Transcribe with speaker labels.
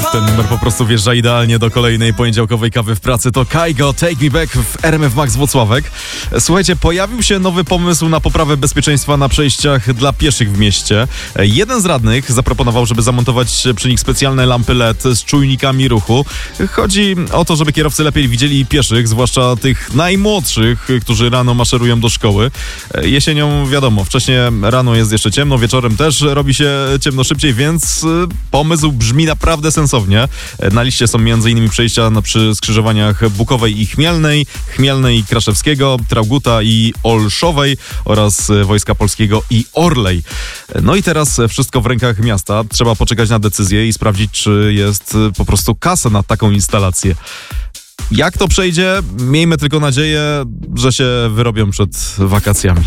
Speaker 1: Ten numer po prostu wjeżdża idealnie do kolejnej poniedziałkowej kawy w pracy. To Kygo, Take Me Back w RMF Max Włocławek. Słuchajcie, pojawił się nowy pomysł na poprawę bezpieczeństwa na przejściach dla pieszych w mieście. Jeden z radnych zaproponował, żeby zamontować przy nich specjalne lampy LED z czujnikami ruchu. Chodzi o to, żeby kierowcy lepiej widzieli pieszych, zwłaszcza tych najmłodszych, którzy rano maszerują do szkoły. Jesienią wiadomo, wcześniej rano jest jeszcze ciemno, wieczorem też robi się ciemno szybciej, więc pomysł brzmi naprawdę sensownie. Na liście są m.in. przejścia przy skrzyżowaniach Bukowej i Chmielnej i Kraszewskiego, Trauguta i Olszowej oraz Wojska Polskiego i Orlej. No i teraz wszystko w rękach miasta. Trzeba poczekać na decyzję i sprawdzić, czy jest po prostu kasa na taką instalację. Jak to przejdzie? Miejmy tylko nadzieję, że się wyrobią przed wakacjami.